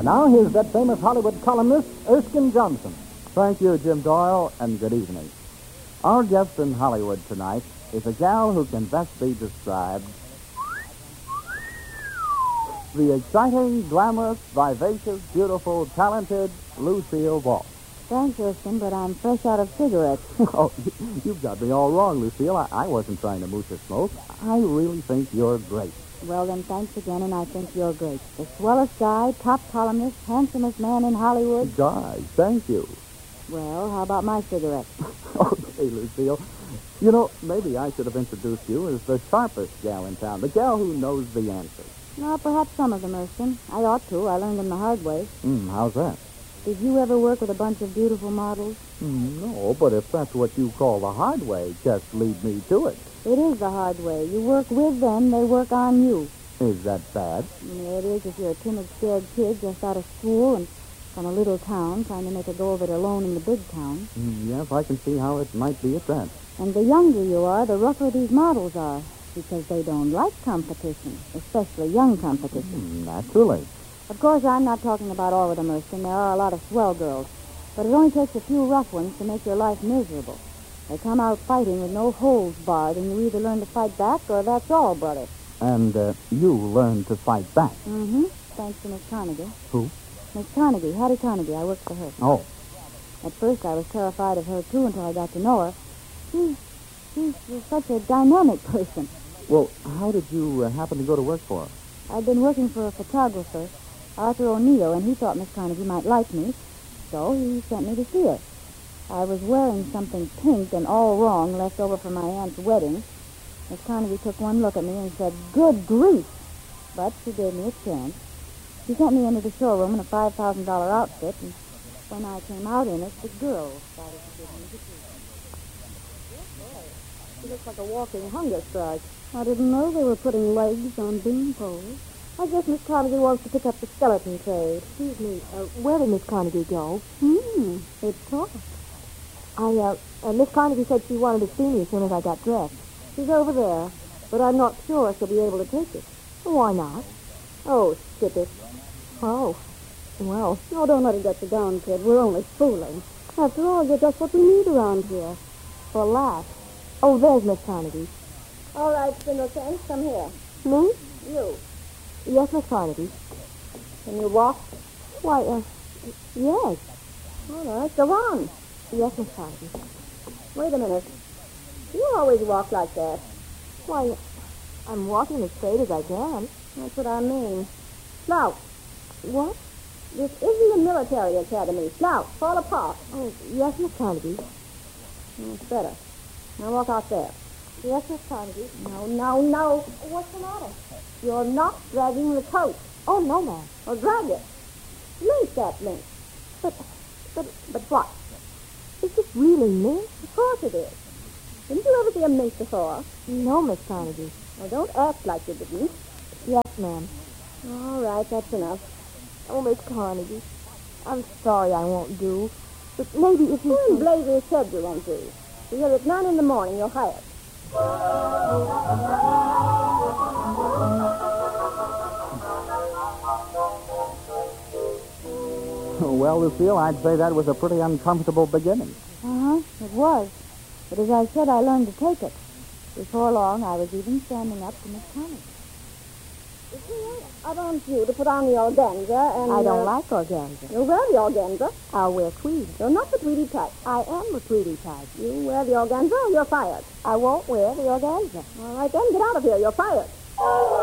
And now here's that famous Hollywood columnist, Erskine Johnson. Thank you, Jim Doyle, and good evening. Our guest in Hollywood tonight is a gal who can best be described the exciting, glamorous, vivacious, beautiful, talented Lucille Ball. Thanks, Erskine, but I'm fresh out of cigarettes. Oh, you've got me all wrong, Lucille. I wasn't trying to mooch or smoke. I really think you're great. Well, then, thanks again, and I think you're great. The swellest guy, top columnist, handsomest man in Hollywood. Gosh, thank you. Well, how about my cigarette? Okay, Lucille. You know, maybe I should have introduced you as the sharpest gal in town, the gal who knows the answers. Well, perhaps some of them, Erskine. I ought to. I learned them the hard way. How's that? Did you ever work with a bunch of beautiful models? No, but if that's what you call the hard way, just lead me to it. It is the hard way. You work with them, they work on you. Is that bad? Yeah, it is if you're a timid, scared kid just out of school and from a little town trying to make a go of it alone in the big town. Yes, I can see how it might be at that. And the younger you are, the rougher these models are, because they don't like competition, especially young competition. Naturally. Of course, I'm not talking about all of them, Erskine. There are a lot of swell girls. But it only takes a few rough ones to make your life miserable. They come out fighting with no holds barred, and you either learn to fight back or that's all, brother. And you learn to fight back. Thanks to Miss Carnegie. Who? Miss Carnegie, Hattie Carnegie. I worked for her. Oh. At first, I was terrified of her, too, until I got to know her. She's such a dynamic person. Well, how did you happen to go to work for her? I'd been working for a photographer, Arthur O'Neill, and he thought Miss Carnegie might like me, so he sent me to see her. I was wearing something pink and all wrong left over from my aunt's wedding. Miss Carnegie took one look at me and said, "Good grief!" But she gave me a chance. She sent me into the showroom in a $5,000 outfit, and when I came out in it, the girl started to give me the treatment. She looks like a walking hunger strike. I didn't know they were putting legs on bean poles. I guess Miss Carnegie wants to pick up the skeleton trade. Excuse me, where did Miss Carnegie go? It talked. Miss Carnegie said she wanted to see me as soon as I got dressed. She's over there, but I'm not sure she'll be able to take it. Why not? Oh, skip it. Oh. Well, Oh, don't let it get you down, kid. We're only fooling. After all, you're just what we need around here. For a laugh. oh, there's Miss Carnegie. All right, Spindleton, come here. Me? You. Yes, Miss Carnegie. Can you walk? Why, yes. All right, go on. Yes, Miss Carnegie. Wait a minute. You always walk like that. Why, I'm walking as straight as I can. That's what I mean. Slouch. What? This isn't a military academy. Slouch. Fall apart. Oh, yes, Miss Carnegie. It's better. Now walk out there. Yes, Miss Carnegie. No. What's the matter? You're not dragging the coat. Oh, no, ma'am. Or drag it. Link that link. But what? Is this really mint? Of course it is. Didn't you ever see a mink before? No, Miss Carnegie. Well, don't act like you didn't. Yes, ma'am. All right, that's enough. Oh, Miss Carnegie. I'm sorry I won't do. But maybe if Who in you... blazes said you won't do? Because at 9 in the morning, you're hired. Well, Lucille, I'd say that was a pretty uncomfortable beginning. It was. But as I said, I learned to take it. Before long, I was even standing up to Miss Carnegie. I want you to put on the organza and... I don't like organza. You wear the organza. I'll wear tweed. You're not the tweedy type. I am the tweedy type. You wear the organza or you're fired. I won't wear the organza. All right, then, get out of here. You're fired.